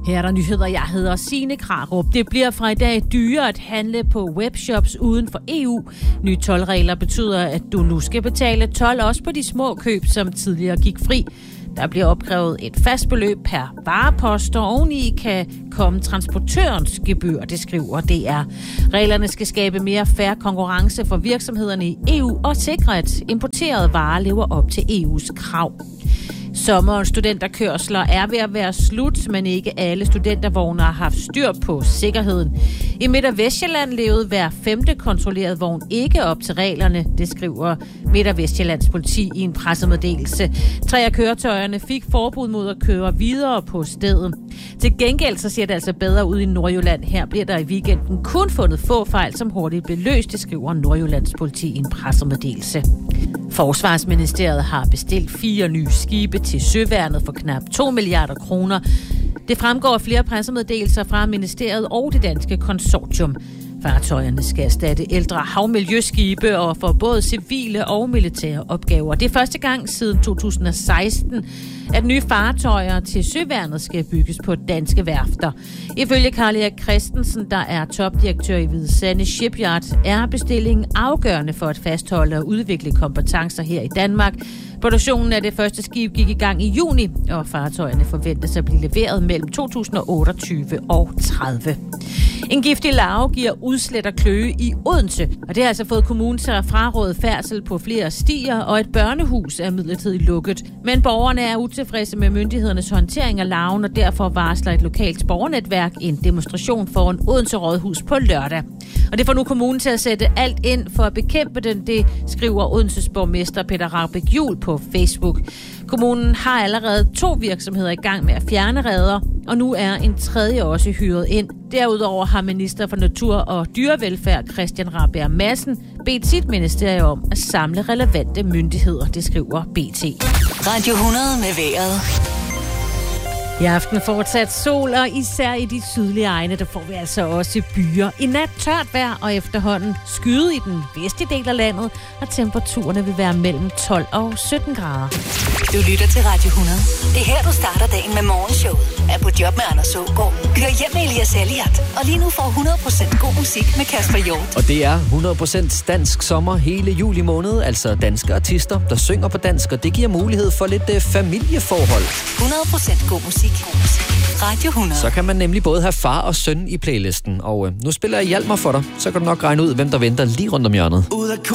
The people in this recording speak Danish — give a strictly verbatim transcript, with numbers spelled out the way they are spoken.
Her er der nyheder. Jeg hedder Signe Krarup. Det bliver fra i dag dyrere at handle på webshops uden for E U. Nye toldregler betyder, at du nu skal betale told også på de små køb, som tidligere gik fri. Der bliver opkrævet et fast beløb per varepost, og oveni kan komme transportørens gebyr, det skriver D R. Reglerne skal skabe mere fair konkurrence for virksomhederne i E U og sikre, at importerede varer lever op til E U's krav. Sommerens studenterkørsler er ved at være slut, men ikke alle studentervogne har haft styr på sikkerheden. I Midt- og Vestjylland levede hver femte kontrolleret vogn ikke op til reglerne, det skriver Midt- og Vestjyllands politi i en pressemeddelelse. Tre af køretøjerne fik forbud mod at køre videre på stedet. Til gengæld så ser det altså bedre ud i Nordjylland. Her bliver der i weekenden kun fundet få fejl, som hurtigt blev løst, det skriver Nordjyllands politi i en pressemeddelelse. Forsvarsministeriet har bestilt fire nye skibe til Søværnet for knap to milliarder kroner. Det fremgår af flere pressemeddelelser fra ministeriet og det danske konsortium. Fartøjerne skal erstatte ældre havmiljøskibe og for både civile og militære opgaver. Det er første gang siden to tusind og seksten, at nye fartøjer til Søværnet skal bygges på danske værfter. Ifølge Karl Erik Christensen, der er topdirektør i Hvide Sande Shipyard, er bestillingen afgørende for at fastholde og udvikle kompetencer her i Danmark. Produktionen af det første skib gik i gang i juni, og fartøjerne forventes at blive leveret mellem to tusind og otteogtyve og tredive. En giftig larve giver udslæt og kløe i Odense, og det har altså fået kommunen til at fraråde færdsel på flere stier, og et børnehus er midlertidigt lukket. Men borgerne er utilfredse med myndighedernes håndtering af larven, og derfor varsler et lokalt borgernetværk en demonstration foran Odense Rådhus på lørdag. Og det får nu kommunen til at sætte alt ind for at bekæmpe den, det skriver Odenses borgmester Peter Rahbæk Juhl på Facebook. Kommunen har allerede to virksomheder i gang med at fjerne reder, og nu er en tredje også hyret ind. Derudover har minister for natur og dyrevelfærd Christian Rabjerg Madsen bedt sit ministerium om at samle relevante myndigheder, det skriver B T. Radio hundrede med vejret. I aften fortsat sol, og især i de sydlige egne, der får vi altså også byer. I nat tørt vejr og efterhånden skyde i den vestlige del af landet, og temperaturerne vil være mellem tolv og sytten grader. Du lytter til Radio hundrede. Det er her, du starter dagen med morgenshowet. Er på job med Anders Aagaard. Hør hjem med Elias Elliot. Og lige nu får hundrede procent god musik med Kasper Hjort. Og det er hundrede procent dansk sommer hele juli måned. Altså danske artister, der synger på dansk, og det giver mulighed for lidt øh, familieforhold. hundrede procent god musik. Radio hundrede. Så kan man nemlig både have far og søn i playlisten. Og øh, nu spiller jeg Hjalmar for dig, så kan du nok regne ud, hvem der venter lige rundt om hjørnet.